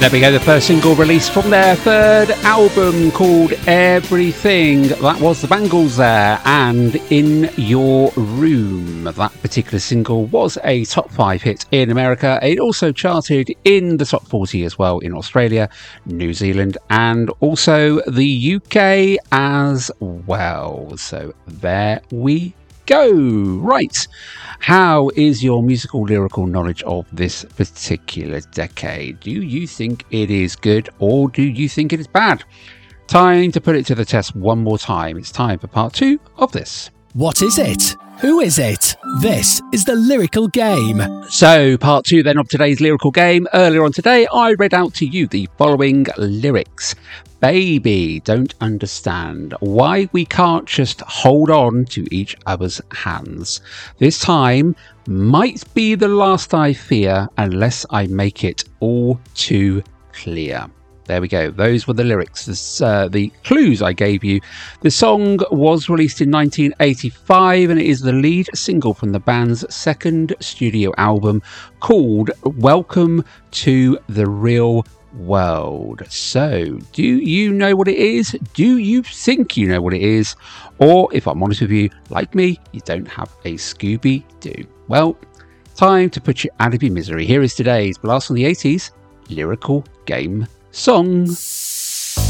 There we go, the first single released from their third album called Everything. That was the Bangles there, and In Your Room. That particular single was a top 5 hit in America. It also charted in the top 40 as well in Australia, New Zealand, and also the UK as well. So there we go. Right. How is your musical lyrical knowledge of this particular decade? Do you think it is good or do you think it is bad? Time to put it to the test one more time. It's time for part 2 of this. What is it? Who is it? This is the Lyrical Game. So, part 2 then of today's Lyrical Game. Earlier on today, I read out to you the following lyrics. Baby, don't understand why we can't just hold on to each other's hands. This time might be the last I fear unless I make it all too clear. There we go. Those were the lyrics, the clues I gave you. The song was released in 1985 and it is the lead single from the band's second studio album called Welcome to the Real World. So, do you know what it is? Do you think you know what it is? Or, if I'm honest with you, like me, you don't have a Scooby-Doo. Well, time to put you out of your misery. Here is today's Blast from the 80s Lyrical Game song.